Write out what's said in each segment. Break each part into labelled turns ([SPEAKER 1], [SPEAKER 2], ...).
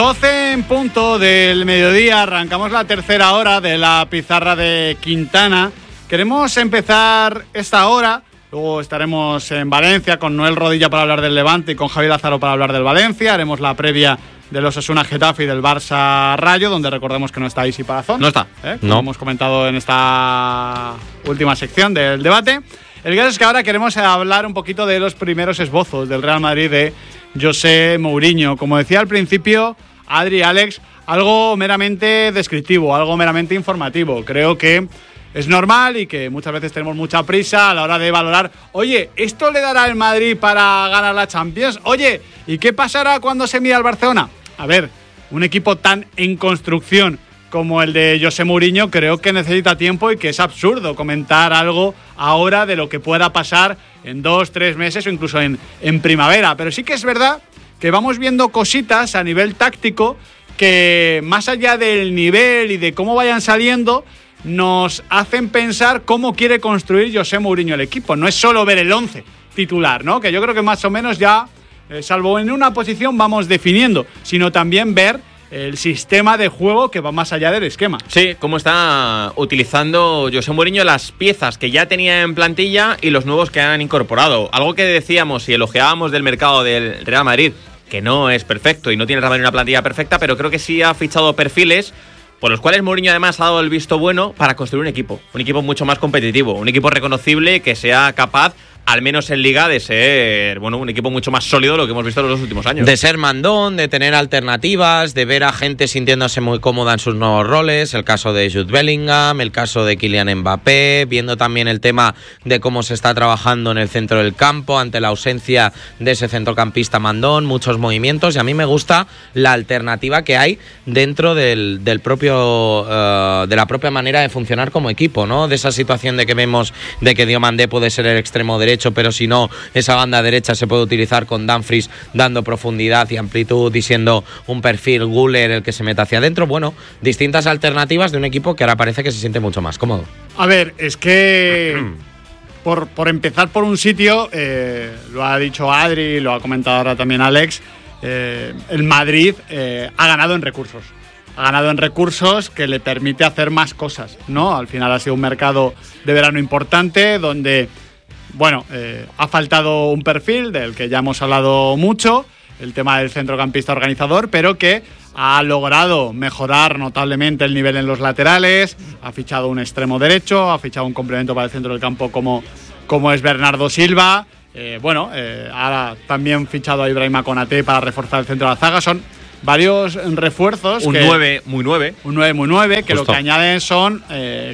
[SPEAKER 1] 12 en punto del mediodía, arrancamos la tercera hora de la pizarra de Quintana. Queremos empezar esta hora, luego estaremos en Valencia con Noel Rodilla para hablar del Levante y con Javi Lázaro para hablar del Valencia. Haremos la previa de los Osasuna Getafe y del Barça Rayo, donde recordemos que no está Isi Palazón.
[SPEAKER 2] No está.
[SPEAKER 1] Como hemos comentado en esta última sección del debate. El caso es que ahora queremos hablar un poquito de los primeros esbozos del Real Madrid de José Mourinho. Como decía al principio, Adri y Alex, algo meramente descriptivo, algo meramente informativo. Creo que es normal y que muchas veces tenemos mucha prisa a la hora de valorar, oye, ¿esto le dará el Madrid para ganar la Champions? Oye, ¿y qué pasará cuando se mida al Barcelona? A ver, un equipo tan en construcción como el de José Mourinho creo que necesita tiempo y que es absurdo comentar algo ahora de lo que pueda pasar en 2-3 meses o incluso en primavera. Pero sí que es verdad que vamos viendo cositas a nivel táctico que, más allá del nivel y de cómo vayan saliendo, nos hacen pensar cómo quiere construir José Mourinho el equipo. No es solo ver el 11 titular, ¿no? Que yo creo que más o menos ya, salvo en una posición, vamos definiendo, sino también ver el sistema de juego que va más allá del esquema.
[SPEAKER 2] Sí, cómo está utilizando José Mourinho las piezas que ya tenía en plantilla y los nuevos que han incorporado. Algo que decíamos y elogiábamos del mercado del Real Madrid, que no es perfecto y no tiene realmente una plantilla perfecta, pero creo que sí ha fichado perfiles por los cuales Mourinho además ha dado el visto bueno para construir un equipo mucho más competitivo, un equipo reconocible que sea capaz, al menos en Liga, de ser un equipo mucho más sólido de lo que hemos visto en los últimos años.
[SPEAKER 3] De ser mandón, de tener alternativas, de ver a gente sintiéndose muy cómoda en sus nuevos roles, el caso de Jude Bellingham, el caso de Kylian Mbappé, viendo también el tema de cómo se está trabajando en el centro del campo ante la ausencia de ese centrocampista mandón, muchos movimientos, y a mí me gusta la alternativa que hay dentro del propio de la propia manera de funcionar como equipo, ¿no? De esa situación de que vemos de que Diomandé puede ser el extremo derecho, pero si no, esa banda derecha se puede utilizar con Dumfries dando profundidad y amplitud y siendo un perfil Güler el que se meta hacia adentro. Bueno, distintas alternativas de un equipo que ahora parece que se siente mucho más cómodo.
[SPEAKER 1] A ver, es que por empezar por un sitio, lo ha dicho Adri, lo ha comentado ahora también Alex, el Madrid ha ganado en recursos. Ha ganado en recursos que le permite hacer más cosas, ¿no? Al final ha sido un mercado de verano importante donde, ha faltado un perfil del que ya hemos hablado mucho, el tema del centrocampista organizador, pero que ha logrado mejorar notablemente el nivel en los laterales, ha fichado un extremo derecho, ha fichado un complemento para el centro del campo como es Bernardo Silva, ahora también fichado a Ibrahima Konaté para reforzar el centro de la zaga. Son varios refuerzos.
[SPEAKER 2] Un 9 muy 9.
[SPEAKER 1] Un 9 muy 9, que justo lo que añaden son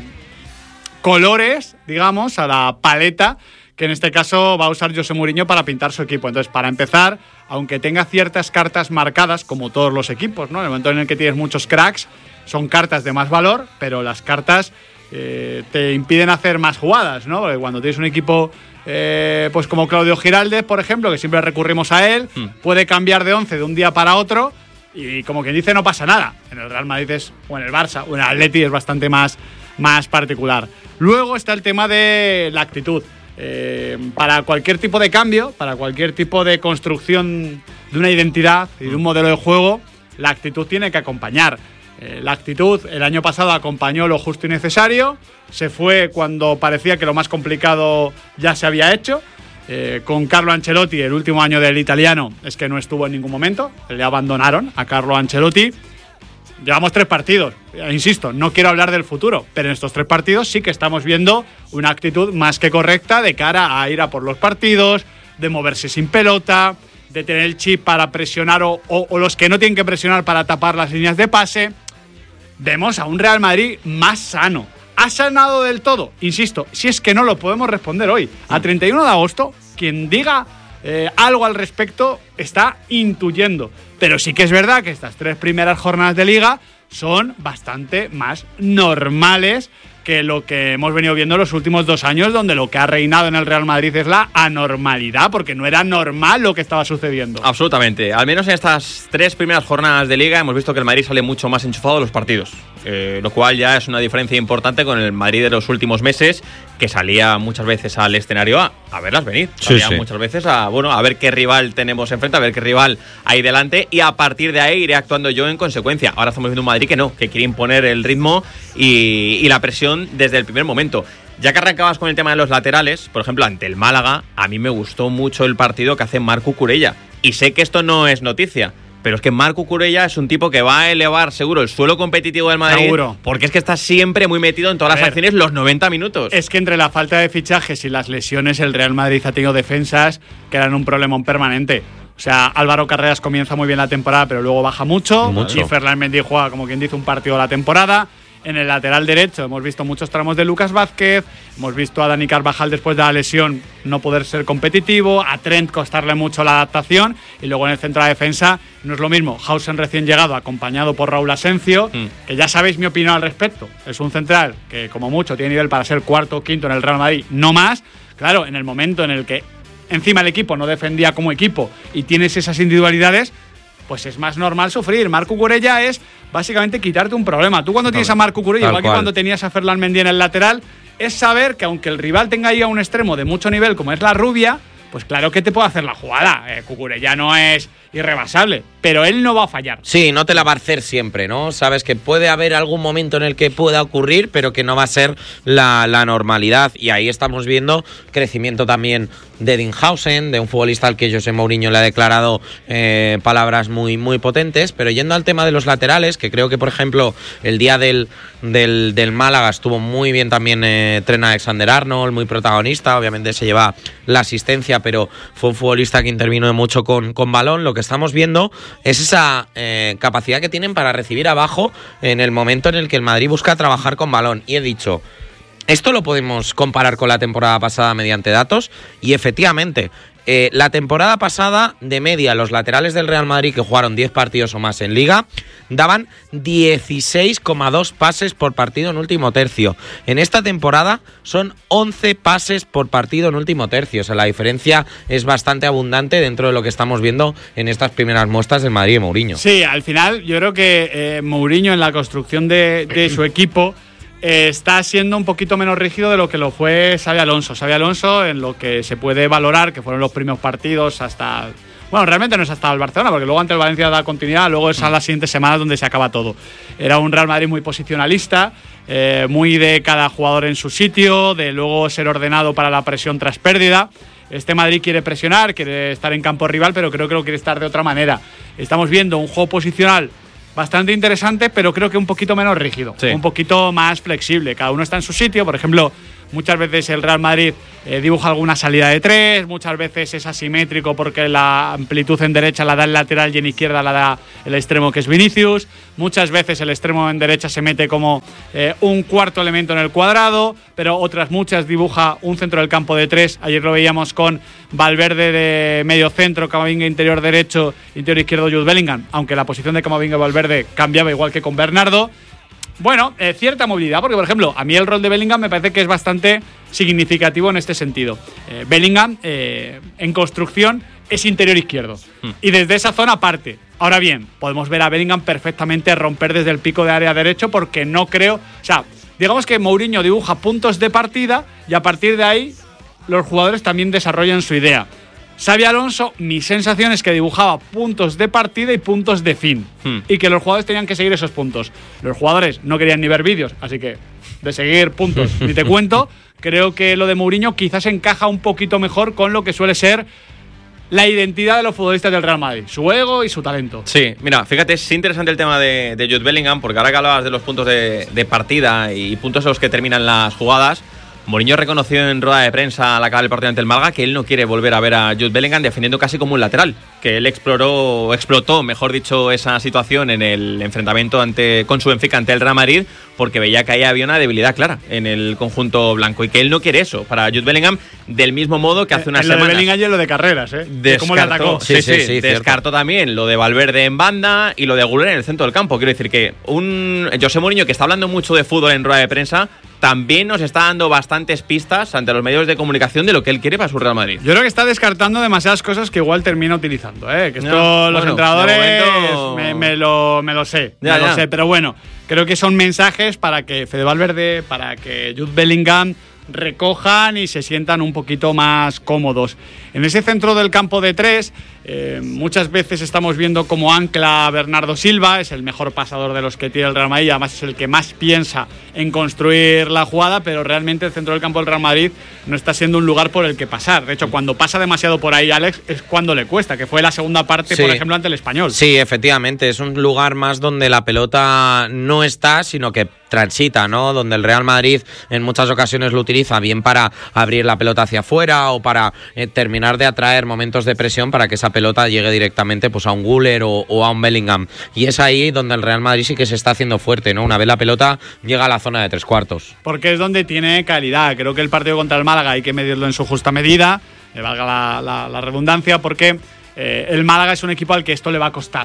[SPEAKER 1] colores, digamos, a la paleta que en este caso va a usar José Mourinho para pintar su equipo. Entonces, para empezar, aunque tenga ciertas cartas marcadas, como todos los equipos, ¿no? En el momento en el que tienes muchos cracks, son cartas de más valor, pero las cartas te impiden hacer más jugadas, ¿no? Porque cuando tienes un equipo pues como Claudio Giraldez, por ejemplo, que siempre recurrimos a él, puede cambiar de 11 de un día para otro y, como quien dice, no pasa nada. En el Real Madrid o en el Barça o en el Atleti es bastante más particular. Luego está el tema de la actitud. Para cualquier tipo de cambio, para cualquier tipo de construcción de una identidad y de un modelo de juego, la actitud tiene que acompañar. La actitud el año pasado acompañó lo justo y necesario, se fue cuando parecía que lo más complicado ya se había hecho. Con Carlo Ancelotti, el último año del italiano es que no estuvo en ningún momento, le abandonaron a Carlo Ancelotti. Llevamos 3 partidos, insisto, no quiero hablar del futuro, pero en estos 3 partidos sí que estamos viendo una actitud más que correcta de cara a ir a por los partidos, de moverse sin pelota, de tener el chip para presionar o los que no tienen que presionar para tapar las líneas de pase. Vemos a un Real Madrid más sano. ¿Ha sanado del todo? Insisto, si es que no lo podemos responder hoy. A 31 de agosto, quien diga algo al respecto está intuyendo. Pero sí que es verdad que estas 3 primeras jornadas de Liga son bastante más normales que lo que hemos venido viendo los últimos 2 años, donde lo que ha reinado en el Real Madrid es la anormalidad, porque no era normal lo que estaba sucediendo.
[SPEAKER 2] Absolutamente. Al menos en estas 3 primeras jornadas de Liga hemos visto que el Madrid sale mucho más enchufado de los partidos, lo cual ya es una diferencia importante con el Madrid de los últimos meses, que salía muchas veces al escenario a verlas venir. Salía muchas veces a ver qué rival tenemos enfrente, a ver qué rival hay delante, y a partir de ahí iré actuando yo en consecuencia. Ahora estamos viendo un Madrid que quiere imponer el ritmo y la presión desde el primer momento. Ya que arrancabas con el tema de los laterales, por ejemplo, ante el Málaga, a mí me gustó mucho el partido que hace Marc Cucurella. Y sé que esto no es noticia, pero es que Marc Cucurella es un tipo que va a elevar seguro el suelo competitivo del Madrid. Seguro. Porque es que está siempre muy metido en todas las acciones los 90 minutos.
[SPEAKER 1] Es que entre la falta de fichajes y las lesiones, el Real Madrid ha tenido defensas que eran un problemón permanente. O sea, Álvaro Carreras comienza muy bien la temporada, pero luego baja mucho. Y Ferland Mendy juega, como quien dice, un partido a la temporada. En el lateral derecho hemos visto muchos tramos de Lucas Vázquez, hemos visto a Dani Carvajal después de la lesión no poder ser competitivo, a Trent costarle mucho la adaptación, y luego en el centro de la defensa no es lo mismo. Hausen recién llegado, acompañado por Raúl Asencio, que ya sabéis mi opinión al respecto. Es un central que como mucho tiene nivel para ser cuarto o quinto en el Real Madrid, no más. Claro, en el momento en el que encima el equipo no defendía como equipo y tienes esas individualidades, pues es más normal sufrir. Marc Cucurella es básicamente quitarte un problema. Tú cuando tienes a Marc Cucurella, igual que cuando tenías a Ferland Mendy en el lateral, es saber que aunque el rival tenga ahí a un extremo de mucho nivel como es la Rubia, pues claro que te puede hacer la jugada. Cucurella no es irrebasable, pero él no va a fallar.
[SPEAKER 3] Sí, no te la va a hacer siempre, ¿no? Sabes que puede haber algún momento en el que pueda ocurrir, pero que no va a ser la normalidad. Y ahí estamos viendo crecimiento también de Dinhausen, de un futbolista al que José Mourinho le ha declarado palabras muy, muy potentes. Pero yendo al tema de los laterales, que creo que, por ejemplo, el día del Málaga estuvo muy bien también Trent Alexander-Arnold, muy protagonista. Obviamente se lleva la asistencia, pero fue un futbolista que intervino mucho con balón. Lo que estamos viendo es esa capacidad que tienen para recibir abajo en el momento en el que el Madrid busca trabajar con balón. Y he dicho, esto lo podemos comparar con la temporada pasada mediante datos, y efectivamente, la temporada pasada, de media, los laterales del Real Madrid que jugaron 10 partidos o más en Liga daban 16,2 pases por partido en último tercio. En esta temporada son 11 pases por partido en último tercio. O sea, la diferencia es bastante abundante dentro de lo que estamos viendo en estas primeras muestras del Madrid de Mourinho.
[SPEAKER 1] Sí, al final yo creo que Mourinho en la construcción de su equipo está siendo un poquito menos rígido de lo que lo fue Xabi Alonso. Xabi Alonso, en lo que se puede valorar, que fueron los primeros partidos hasta... Bueno, realmente no es hasta el Barcelona, porque luego ante el Valencia da continuidad, luego es a las siguientes semanas donde se acaba todo. Era un Real Madrid muy posicionalista, muy de cada jugador en su sitio, de luego ser ordenado para la presión tras pérdida. Este Madrid quiere presionar, quiere estar en campo rival, pero creo que lo quiere estar de otra manera. Estamos viendo un juego posicional bastante interesante, pero creo que un poquito menos rígido, un poquito más flexible. Cada uno está en su sitio. Por ejemplo, muchas veces el Real Madrid dibuja alguna salida de 3, muchas veces es asimétrico porque la amplitud en derecha la da el lateral y en izquierda la da el extremo, que es Vinicius. Muchas veces el extremo en derecha se mete como un cuarto elemento en el cuadrado, pero otras muchas dibuja un centro del campo de 3. Ayer lo veíamos con Valverde de medio centro, Camavinga interior derecho, interior izquierdo Jude Bellingham, aunque la posición de Camavinga y Valverde cambiaba igual que con Bernardo. Bueno, cierta movilidad, porque por ejemplo, a mí el rol de Bellingham me parece que es bastante significativo en este sentido. Bellingham, en construcción, es interior izquierdo. Y desde esa zona parte. Ahora bien, podemos ver a Bellingham perfectamente romper desde el pico de área derecho, porque no creo... O sea, digamos que Mourinho dibuja puntos de partida y a partir de ahí los jugadores también desarrollan su idea. Xabi Alonso, mi sensación es que dibujaba puntos de partida y puntos de fin, y que los jugadores tenían que seguir esos puntos. Los jugadores no querían ni ver vídeos, así que de seguir puntos ni te cuento. Creo que lo de Mourinho quizás encaja un poquito mejor con lo que suele ser la identidad de los futbolistas del Real Madrid, su ego y su talento.
[SPEAKER 2] Sí, mira, fíjate, es interesante el tema de Jude Bellingham, porque ahora que hablabas de los puntos de partida y puntos en los que terminan las jugadas, Mourinho reconoció en rueda de prensa al acabar el partido ante el Málaga que él no quiere volver a ver a Jude Bellingham defendiendo casi como un lateral, que él explotó, mejor dicho, esa situación en el enfrentamiento con su Benfica ante el Real Madrid, porque veía que ahí había una debilidad clara en el conjunto blanco y que él no quiere eso para Jude Bellingham, del mismo modo que hace unas semanas.
[SPEAKER 1] Lo de Bellingham y lo de Carreras, ¿cómo le atacó?
[SPEAKER 2] Sí, descartó también lo de Valverde en banda y lo de Güler en el centro del campo. Quiero decir que un José Mourinho, que está hablando mucho de fútbol en rueda de prensa, también nos está dando bastantes pistas ante los medios de comunicación de lo que él quiere para su Real Madrid.
[SPEAKER 1] Yo creo que está descartando demasiadas cosas que igual termina utilizando, ¿eh? Que esto los entrenadores me lo sé, lo sé, pero bueno, creo que son mensajes para que Fede Valverde, para que Jude Bellingham recojan y se sientan un poquito más cómodos. En ese centro del campo de tres, muchas veces estamos viendo como ancla a Bernardo Silva, es el mejor pasador de los que tiene el Real Madrid, además es el que más piensa en construir la jugada, pero realmente el centro del campo del Real Madrid no está siendo un lugar por el que pasar. De hecho, cuando pasa demasiado por ahí, Alex, es cuando le cuesta, que fue la segunda parte, por ejemplo, ante el Español.
[SPEAKER 3] Sí, efectivamente, es un lugar más donde la pelota no está, sino que transita, ¿no? Donde el Real Madrid en muchas ocasiones lo utiliza bien para abrir la pelota hacia afuera o para terminar de atraer momentos de presión para que esa pelota llegue directamente pues a un Güler o a un Bellingham. Y es ahí donde el Real Madrid sí que se está haciendo fuerte, ¿no? Una vez la pelota llega a la zona de tres cuartos.
[SPEAKER 1] Porque es donde tiene calidad. Creo que el partido contra el Málaga hay que medirlo en su justa medida, valga la redundancia, porque el Málaga es un equipo al que esto le va a costar.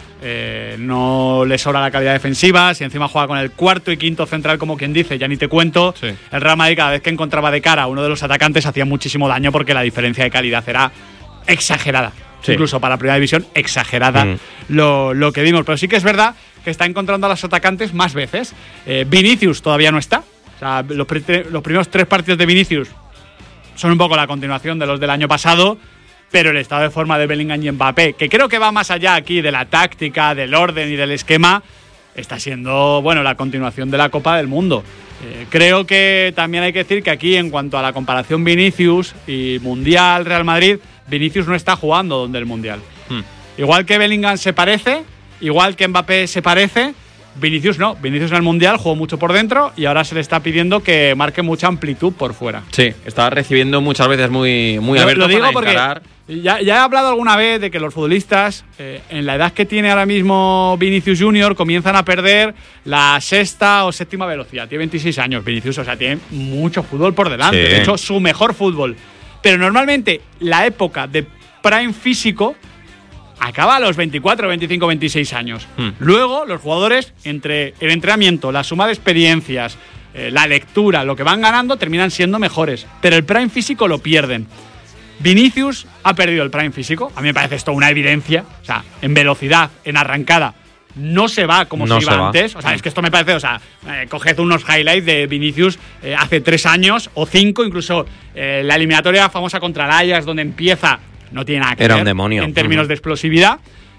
[SPEAKER 1] No le sobra la calidad defensiva. Si encima juega con el cuarto y quinto central, como quien dice, ya ni te cuento. Sí. El Real Madrid, cada vez que encontraba de cara a uno de los atacantes, hacía muchísimo daño porque la diferencia de calidad era exagerada. Sí. Incluso para la primera división, exagerada lo que vimos. Pero sí que es verdad que está encontrando a los atacantes más veces. Vinicius todavía no está. O sea, los primeros 3 partidos de Vinicius son un poco la continuación de los del año pasado. Pero el estado de forma de Bellingham y Mbappé, que creo que va más allá aquí de la táctica, del orden y del esquema, está siendo, bueno, la continuación de la Copa del Mundo. Creo que también hay que decir que aquí, en cuanto a la comparación Vinicius y Mundial Real Madrid, Vinicius no está jugando donde el Mundial. Igual que Bellingham se parece, igual que Mbappé se parece, Vinicius no. Vinicius en el Mundial jugó mucho por dentro y ahora se le está pidiendo que marque mucha amplitud por fuera.
[SPEAKER 2] Sí, está recibiendo muchas veces muy abierto.
[SPEAKER 1] Lo digo
[SPEAKER 2] para
[SPEAKER 1] porque
[SPEAKER 2] encarar.
[SPEAKER 1] Ya he hablado alguna vez de que los futbolistas, en la edad que tiene ahora mismo Vinicius Junior, comienzan a perder la 6ª o 7ª velocidad. Tiene 26 años Vinicius, o sea, tiene mucho fútbol por delante. Sí. De hecho, su mejor fútbol. Pero normalmente la época de prime físico acaba a los 24, 25, 26 años. Luego, los jugadores, entre el entrenamiento, la suma de experiencias, la lectura, lo que van ganando, terminan siendo mejores. Pero el prime físico lo pierden. Vinicius ha perdido el prime físico. A mí me parece esto una evidencia. O sea, en velocidad, en arrancada, no se va como se iba antes. O sea, es que esto me parece, o sea, coged unos highlights de Vinicius hace 3 años o 5, incluso la eliminatoria famosa contra el Ajax, donde empieza, no tiene nada que ver
[SPEAKER 3] un demonio
[SPEAKER 1] en términos de explosividad.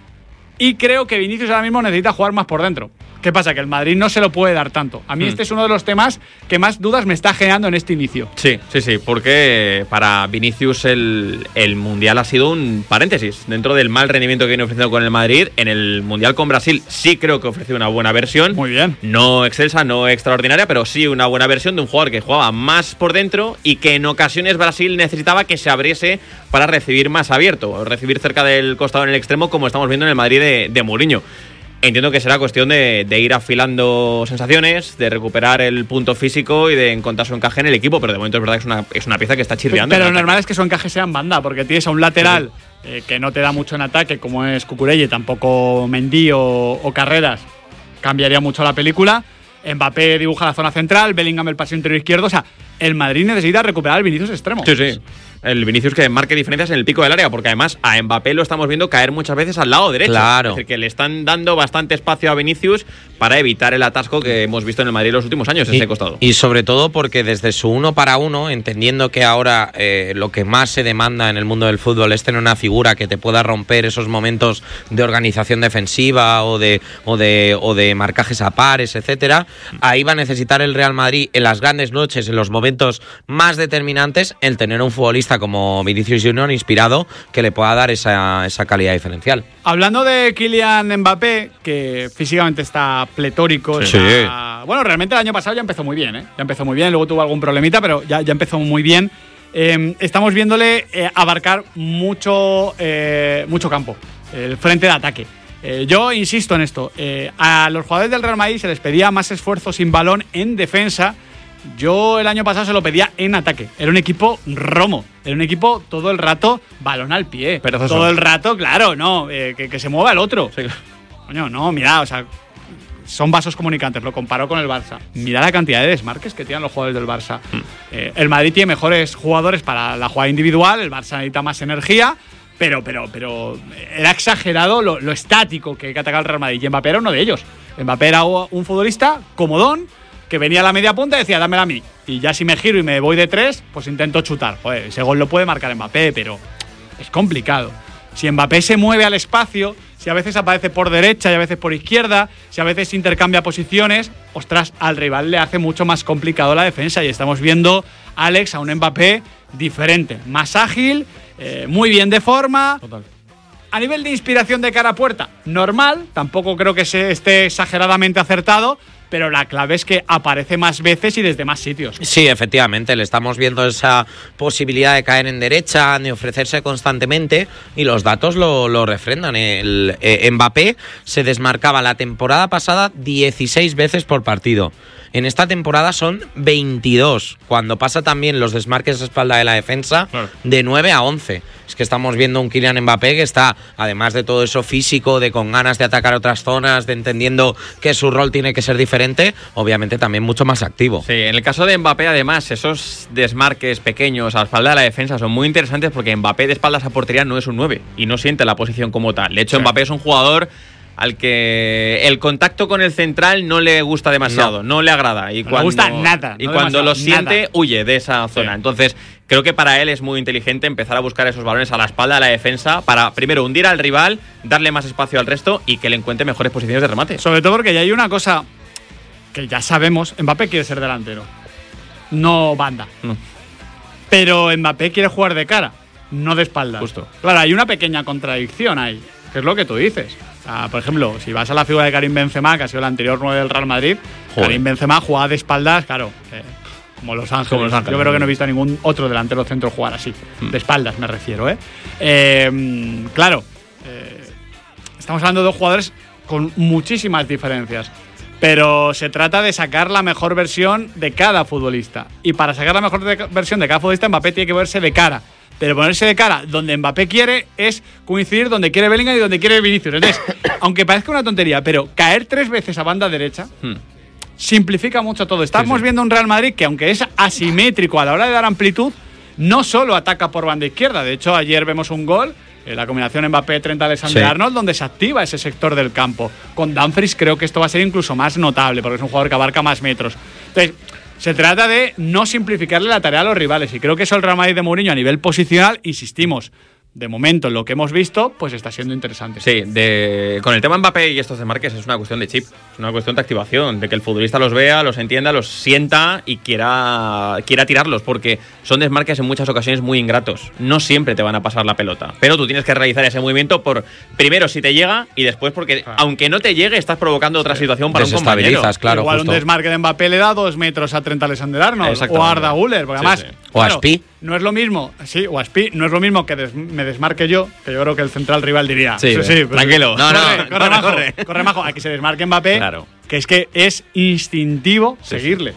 [SPEAKER 1] Y creo que Vinicius ahora mismo necesita jugar más por dentro. ¿Qué pasa? Que el Madrid no se lo puede dar tanto. A mí este es uno de los temas que más dudas me está generando en este inicio.
[SPEAKER 2] Sí, porque para Vinicius el Mundial ha sido un paréntesis. Dentro del mal rendimiento que viene ofreciendo con el Madrid, en el Mundial con Brasil sí creo que ofreció una buena versión.
[SPEAKER 1] Muy bien.
[SPEAKER 2] No excelsa, no extraordinaria, pero sí una buena versión de un jugador que jugaba más por dentro y que en ocasiones Brasil necesitaba que se abriese para recibir más abierto, o recibir cerca del costado en el extremo, como estamos viendo en el Madrid de Mourinho. Entiendo que será cuestión de ir afilando sensaciones, de recuperar el punto físico y de encontrar su encaje en el equipo, pero de momento es verdad que es una pieza que está chirriando.
[SPEAKER 1] Pero lo normal es que su encaje sea en banda, porque tienes a un lateral que no te da mucho en ataque, como es Cucurella, tampoco Mendy o Carreras. Cambiaría mucho la película. Mbappé dibuja la zona central, Bellingham el paseo interior izquierdo. O sea, el Madrid necesita recuperar el Vinicius extremo.
[SPEAKER 2] Sí. El Vinicius que marque diferencias en el pico del área, porque además a Mbappé lo estamos viendo caer muchas veces al lado derecho.
[SPEAKER 3] Claro.
[SPEAKER 2] Es decir, que le están dando bastante espacio a Vinicius para evitar el atasco que hemos visto en el Madrid en los últimos años, ese costado.
[SPEAKER 3] Y sobre todo porque desde su 1 para 1, entendiendo que ahora lo que más se demanda en el mundo del fútbol es tener una figura que te pueda romper esos momentos de organización defensiva o de marcajes a pares, etcétera, ahí va a necesitar el Real Madrid en las grandes noches, en los momentos más determinantes, el tener un futbolista como Vinicius Junior inspirado que le pueda dar esa calidad diferencial.
[SPEAKER 1] Hablando de Kylian Mbappé, que físicamente está pletórico.
[SPEAKER 3] Sí.
[SPEAKER 1] Bueno, realmente el año pasado ya empezó muy bien, Ya empezó muy bien, luego tuvo algún problemita, pero ya empezó muy bien. Estamos viéndole abarcar mucho campo, el frente de ataque. Yo insisto en esto, a los jugadores del Real Madrid se les pedía más esfuerzo sin balón en defensa. Yo el año pasado se lo pedía en ataque. Era un equipo romo. Era un equipo todo el rato balón al pie.
[SPEAKER 2] Perezoso.
[SPEAKER 1] Todo el rato, claro, no. Que se mueva el otro. Sí. Coño, no, mira, o sea, son vasos comunicantes, lo comparó con el Barça. Mira la cantidad de desmarques que tienen los jugadores del Barça. El Madrid tiene mejores jugadores para la jugada individual, el Barça necesita más energía, pero era exagerado lo estático que atacaba el Real Madrid. Y Mbappé era uno de ellos. Mbappé era un futbolista comodón, que venía a la media punta y decía, dámela a mí. Y ya si me giro y me voy de 3, pues intento chutar. Joder, ese gol lo puede marcar Mbappé, pero es complicado. Si Mbappé se mueve al espacio, si a veces aparece por derecha y a veces por izquierda, si a veces intercambia posiciones, ostras, al rival le hace mucho más complicado la defensa. Y estamos viendo, Alex, a un Mbappé diferente, más ágil, muy bien de forma.
[SPEAKER 2] Total.
[SPEAKER 1] A nivel de inspiración de cara a puerta, normal, tampoco creo que esté exageradamente acertado, pero la clave es que aparece más veces y desde más sitios.
[SPEAKER 3] Sí, efectivamente, le estamos viendo esa posibilidad de caer en derecha, de ofrecerse constantemente, y los datos lo refrendan. El Mbappé se desmarcaba la temporada pasada 16 veces por partido. En esta temporada son 22, cuando pasa también los desmarques a espalda de la defensa, claro, de 9 a 11. Es que estamos viendo un Kylian Mbappé que está, además de todo eso físico, de con ganas de atacar otras zonas, de entendiendo que su rol tiene que ser diferente, obviamente también mucho más activo.
[SPEAKER 2] Sí, en el caso de Mbappé, además, esos desmarques pequeños a la espalda de la defensa son muy interesantes porque Mbappé de espaldas a portería no es un 9 y no siente la posición como tal. De hecho, sí, Mbappé es un jugador al que el contacto con el central no le gusta demasiado, no le agrada. Y
[SPEAKER 1] no le gusta nada.
[SPEAKER 2] Y cuando lo siente,
[SPEAKER 1] nada,
[SPEAKER 2] huye de esa zona. Sí. Entonces, creo que para él es muy inteligente empezar a buscar esos balones a la espalda de la defensa para, primero, hundir al rival, darle más espacio al resto y que le encuentre mejores posiciones de remate.
[SPEAKER 1] Sobre todo porque ya hay una cosa que ya sabemos, Mbappé quiere ser delantero, no banda.
[SPEAKER 2] No.
[SPEAKER 1] Pero Mbappé quiere jugar de cara, no de espaldas.
[SPEAKER 2] Justo.
[SPEAKER 1] Claro, hay una pequeña contradicción ahí, que es lo que tú dices. O sea, por ejemplo, si vas a la figura de Karim Benzema, que ha sido el anterior 9 del Real Madrid, joder, Karim Benzema jugaba de espaldas, claro, como Los Ángeles. Yo creo que no he visto a ningún otro delantero centro jugar así, de espaldas me refiero. Claro, estamos hablando de dos jugadores con muchísimas diferencias, pero se trata de sacar la mejor versión de cada futbolista. Y para sacar la mejor versión de cada futbolista, Mbappé tiene que verse de cara. Pero ponerse de cara donde Mbappé quiere es coincidir donde quiere Bellingham y donde quiere Vinicius. Entonces, aunque parezca una tontería, pero caer 3 veces a banda derecha simplifica mucho todo. Estamos viendo un Real Madrid que, aunque es asimétrico a la hora de dar amplitud, no solo ataca por banda izquierda. De hecho, ayer vemos un gol, la combinación Mbappé-Trent Alexander-Arnold, donde se activa ese sector del campo. Con Dumfries creo que esto va a ser incluso más notable, porque es un jugador que abarca más metros. Entonces, se trata de no simplificarle la tarea a los rivales, y creo que eso el Real Madrid de Mourinho a nivel posicional, insistimos, de momento en lo que hemos visto, pues está siendo interesante.
[SPEAKER 2] Sí, con el tema Mbappé y estos desmarques es una cuestión de chip, es una cuestión de activación, de que el futbolista los vea, los entienda, los sienta y quiera tirarlos, porque son desmarques en muchas ocasiones muy ingratos. No siempre te van a pasar la pelota, pero tú tienes que realizar ese movimiento primero si te llega y después porque aunque no te llegue estás provocando otra situación para un compañero.
[SPEAKER 3] Claro,
[SPEAKER 1] igual
[SPEAKER 3] justo.
[SPEAKER 1] Un desmarque de Mbappé le da 2 metros a Trent Alexander-Arnold o a Arda Güler, porque además
[SPEAKER 3] o a Spi.
[SPEAKER 1] No es lo mismo, o a Spi, no es lo mismo que me desmarque yo, que yo creo que el central rival diría.
[SPEAKER 2] Sí, tranquilo.
[SPEAKER 1] Corre, majo. Aquí se desmarque Mbappé,
[SPEAKER 2] claro,
[SPEAKER 1] que es instintivo seguirle.